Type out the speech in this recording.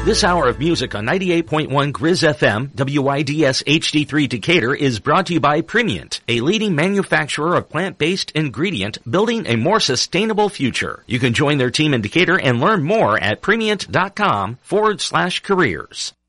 This hour of music on 98.1 Grizz FM, WIDS HD3 Decatur is brought to you by Premiant, a leading manufacturer of plant-based ingredient building a more sustainable future. You can join their team in Decatur and learn more at Premiant.com/careers.